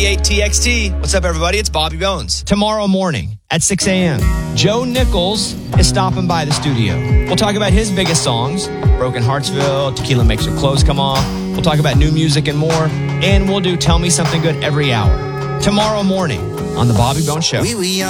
98TXT. What's up, everybody? It's Bobby Bones. Tomorrow morning at 6 a.m., Joe Nichols is stopping by the studio. We'll talk about his biggest songs, Broken Heartsville, Tequila Makes Her Clothes Come Off. We'll talk about new music and more. And we'll do Tell Me Something Good every hour. Tomorrow morning on The Bobby Bones Show. We were young.